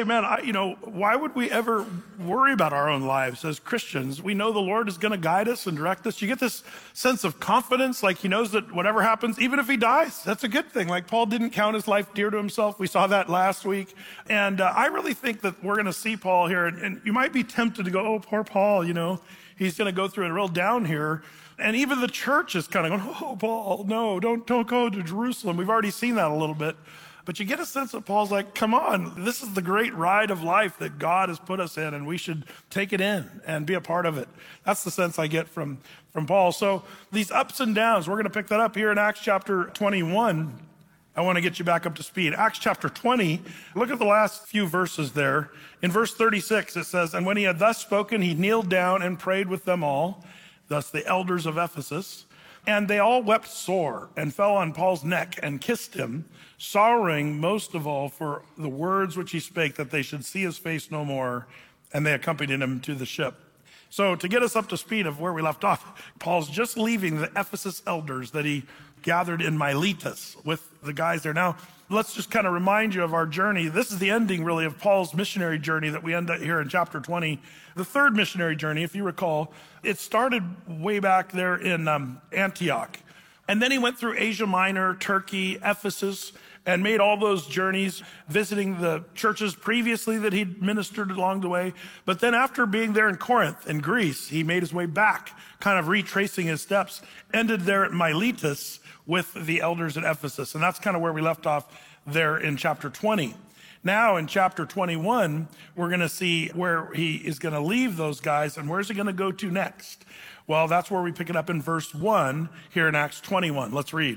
man, why would we ever worry about our own lives as Christians? We know the Lord is going to guide us and direct us. You get this sense of confidence, like he knows that whatever happens, even if he dies, that's a good thing. Like Paul didn't count his life dear to himself. We saw that last week. And I really think that we're going to see Paul here. And you might be tempted to go, oh, poor Paul, he's going to go through a real down here. And even the church is kind of going, oh, Paul, no, don't go to Jerusalem. We've already seen that a little bit. But you get a sense that Paul's like, come on, this is the great ride of life that God has put us in, and we should take it in and be a part of it. That's the sense I get from Paul. So these ups and downs, we're going to pick that up here in Acts chapter 21. I want to get you back up to speed. Acts chapter 20, look at the last few verses there. In verse 36, it says, and when he had thus spoken, he kneeled down and prayed with them all, thus the elders of Ephesus. And they all wept sore and fell on Paul's neck and kissed him, sorrowing most of all for the words which he spake, that they should see his face no more. And they accompanied him to the ship. So to get us up to speed of where we left off, Paul's just leaving the Ephesus elders that he gathered in Miletus with the guys there. Now, let's just kind of remind you of our journey. This is the ending, really, of Paul's missionary journey that we end up here in chapter 20. The third missionary journey, if you recall, it started way back there in Antioch. And then he went through Asia Minor, Turkey, Ephesus, and made all those journeys, visiting the churches previously that he'd ministered along the way. But then after being there in Corinth and Greece, he made his way back, kind of retracing his steps, ended there at Miletus with the elders at Ephesus. And that's kind of where we left off there in chapter 20. Now in chapter 21, we're going to see where he is going to leave those guys, and where's he going to go to next? Well, that's where we pick it up in verse 1 here in Acts 21. Let's read.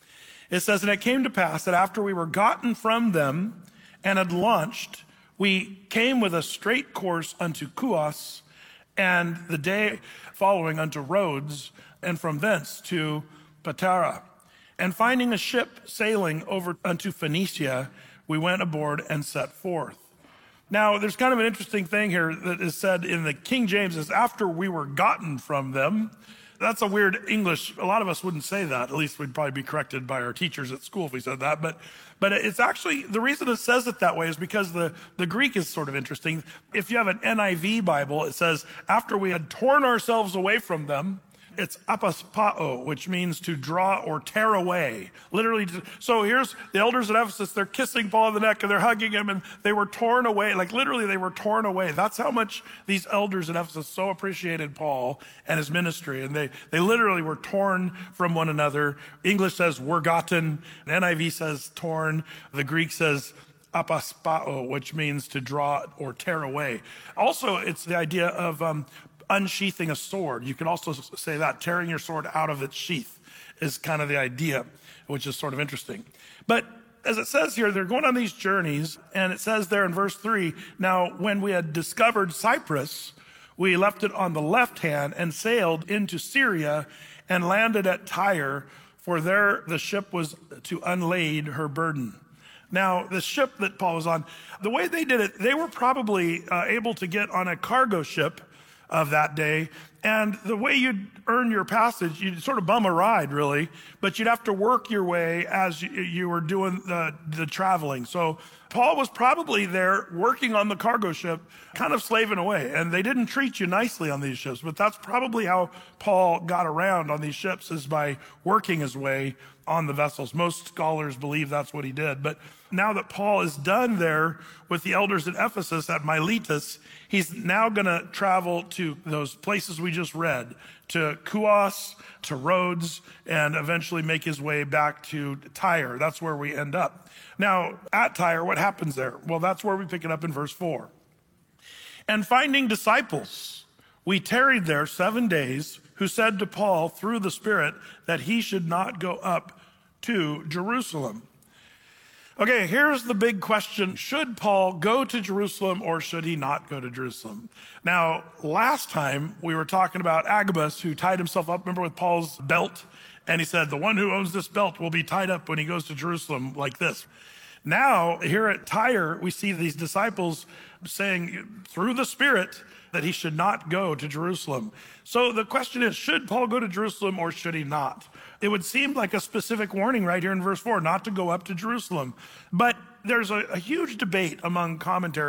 It says, and it came to pass that after we were gotten from them and had launched, we came with a straight course unto Chios, and the day following unto Rhodes, and from thence to Patara. And finding a ship sailing over unto Phoenicia, we went aboard and set forth. Now, there's kind of an interesting thing here that is said in the King James is after we were gotten from them. That's a weird English. A lot of us wouldn't say that. At least we'd probably be corrected by our teachers at school if we said that. But it's actually, the reason it says it that way is because the Greek is sort of interesting. If you have an NIV Bible, it says, after we had torn ourselves away from them, it's apaspao, which means to draw or tear away. Literally. So here's the elders at Ephesus. They're kissing Paul on the neck and they're hugging him, and they were torn away. Like literally they were torn away. That's how much these elders at Ephesus so appreciated Paul and his ministry. And they literally were torn from one another. English says were gotten. NIV says torn. The Greek says apaspao, which means to draw or tear away. Also, it's the idea of unsheathing a sword. You could also say that tearing your sword out of its sheath is kind of the idea, which is sort of interesting. But as it says here, they're going on these journeys, and it says there in verse 3, now when we had discovered Cyprus, we left it on the left hand and sailed into Syria and landed at Tyre, for there the ship was to unlade her burden. Now, the ship that Paul was on, the way they did it, they were probably able to get on a cargo ship of that day. And the way you'd earn your passage, you'd sort of bum a ride, really, but you'd have to work your way as you were doing the traveling. So Paul was probably there working on the cargo ship, kind of slaving away. And they didn't treat you nicely on these ships, but that's probably how Paul got around on these ships, is by working his way on the vessels. Most scholars believe that's what he did. But now that Paul is done there with the elders at Ephesus at Miletus, he's now going to travel to those places we just read, to Chios, to Rhodes, and eventually make his way back to Tyre. That's where we end up. Now, at Tyre, what happens there? Well, that's where we pick it up in verse 4. And finding disciples, we tarried there 7 days, who said to Paul through the Spirit that he should not go up to Jerusalem. Okay, here's the big question. Should Paul go to Jerusalem or should he not go to Jerusalem? Now, last time we were talking about Agabus, who tied himself up, remember, with Paul's belt? And he said, the one who owns this belt will be tied up when he goes to Jerusalem like this. Now, here at Tyre, we see these disciples saying through the Spirit that he should not go to Jerusalem. So the question is, should Paul go to Jerusalem or should he not? It would seem like a specific warning right here in verse 4, not to go up to Jerusalem. But there's a huge debate among commentaries